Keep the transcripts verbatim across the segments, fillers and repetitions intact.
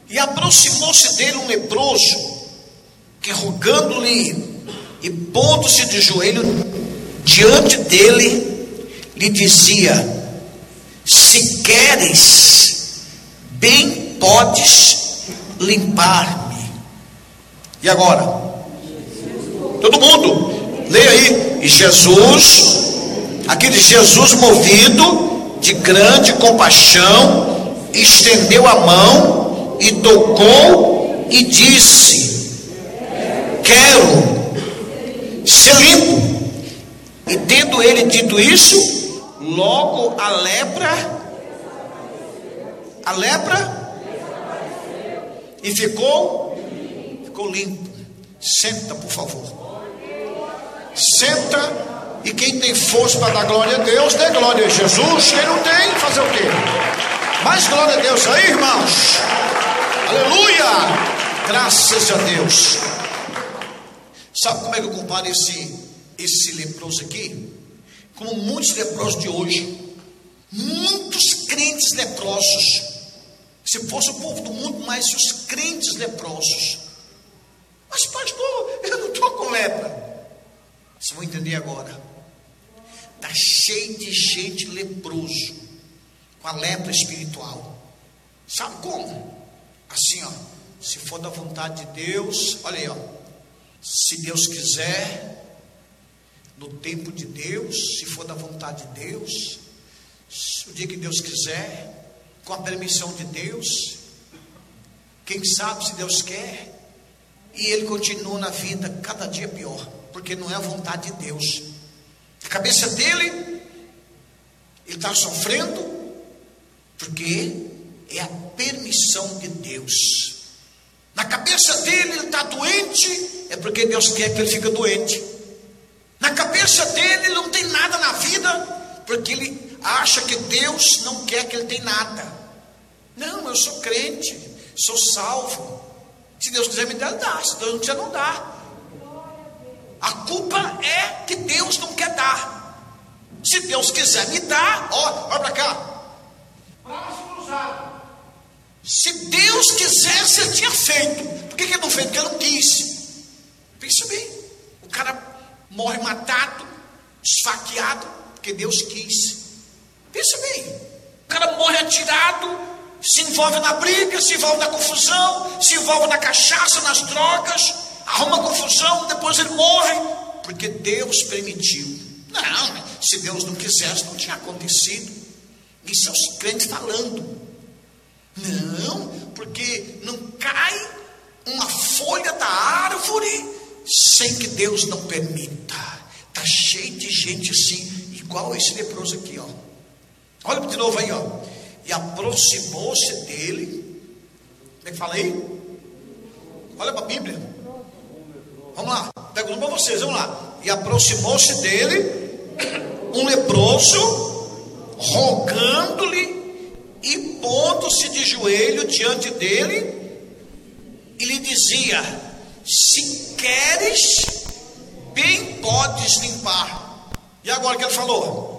E aproximou-se dele um leproso, que rogando-lhe e pondo-se de joelho diante dele, lhe dizia: se queres, bem podes limpar-me. E agora? Todo mundo, leia aí. E Jesus, aquele Jesus movido de grande compaixão, estendeu a mão e tocou e disse: quero ser limpo. E tendo ele dito isso, logo a lepra, a lepra, e ficou, ficou limpo. Senta, por favor. Senta. E quem tem força para dar glória a Deus, dê glória a Jesus. Quem não tem, fazer o quê? Mais glória a Deus aí, irmãos. Aleluia. Graças a Deus. Sabe como é que eu comparo esse, esse leproso aqui? Como muitos leprosos de hoje. Muitos crentes leprosos. Se fosse o povo do mundo, mas os crentes leprosos. Mas pastor, eu não estou com lepra. Vocês vão entender agora. Está cheio de gente leproso, com a lepra espiritual. Sabe como? Assim, ó. Se for da vontade de Deus, olha aí, ó. Se Deus quiser, no tempo de Deus, se for da vontade de Deus, o dia que Deus quiser, com a permissão de Deus, quem sabe se Deus quer, e ele continua na vida cada dia pior, porque não é a vontade de Deus. A cabeça dele, ele está sofrendo, porque é a permissão de Deus. Na cabeça dele, ele está doente, é porque Deus quer que ele fique doente. Na cabeça dele, ele não tem nada na vida, porque ele acha que Deus não quer que ele tenha nada. Não, eu sou crente, sou salvo. Se Deus quiser me dar, ele dá. Se Deus não quiser, não dá. A culpa é que Deus não quer dar. Se Deus quiser me dar, ó, olha para cá. Braço cruzado. Se Deus quisesse, ele tinha feito. Por que que ele não fez? Porque ele não quis. Pense bem. O cara morre matado, esfaqueado, porque Deus quis. Pense bem. O cara morre atirado, se envolve na briga, se envolve na confusão, se envolve na cachaça, nas drogas, arruma confusão, depois ele morre, porque Deus permitiu. Não, se Deus não quisesse, não tinha acontecido. Isso é os crentes falando. Não, porque não cai uma folha da árvore sem que Deus não permita. Está cheio de gente assim, igual esse leproso aqui, ó. Olha de novo aí, ó. E aproximou-se dele. Como é que fala aí? Olha para a Bíblia. Vamos lá, pergunto para vocês, vamos lá. E aproximou-se dele um leproso, rogando-lhe e pondo-se de joelho diante dele, e lhe dizia: se queres, bem podes limpar. E agora o que ele falou?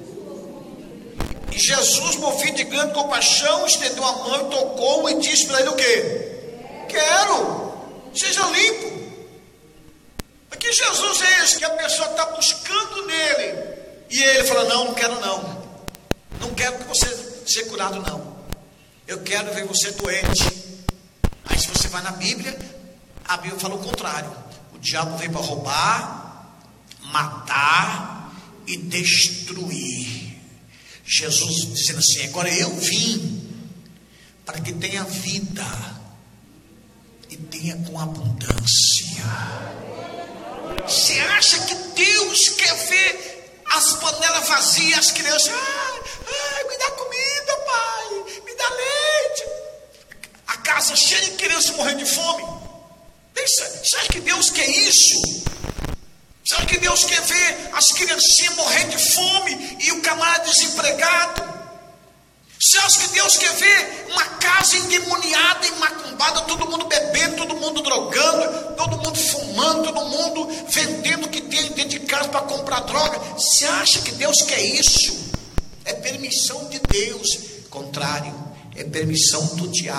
E Jesus, movido de grande compaixão, estendeu a mão e tocou e disse para ele o quê? Quero, seja limpo. Que Jesus é esse que a pessoa está buscando nele, e ele fala: não, não quero não, não quero que você seja curado não, eu quero ver você doente. Aí se você vai na Bíblia, a Bíblia fala o contrário. O diabo veio para roubar, matar e destruir. Jesus dizendo assim: agora eu vim para que tenha vida e tenha com abundância. Você acha que Deus quer ver as panelas vazias, as crianças? Ai, ai, me dá comida, pai, me dá leite. A casa cheia de crianças morrendo de fome. Pensa, você acha que Deus quer isso? Você acha que Deus quer ver as criancinhas morrendo de fome e o camarada desempregado? Você acha que Deus quer ver uma casa endemoniada e macumbada, todo mundo bebendo, todo mundo drogando, todo mundo fumando, todo mundo vendendo o que tem dentro de casa para comprar droga? Você acha que Deus quer isso? É permissão de Deus. Contrário, é permissão do diabo.